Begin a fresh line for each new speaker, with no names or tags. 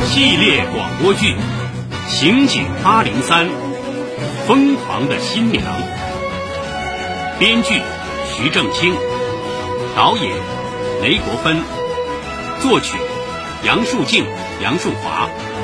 系列广播剧《刑警803》，疯狂的新娘。编剧徐正清，导演雷国芬，作曲杨树静、杨树华，